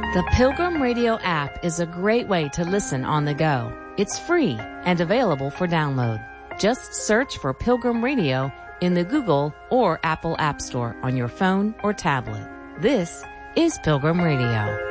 The Pilgrim Radio app is a great way to listen on the go. It's free and available for download. Just search for Pilgrim Radio in the Google or Apple App Store on your phone or tablet. This is Pilgrim Radio.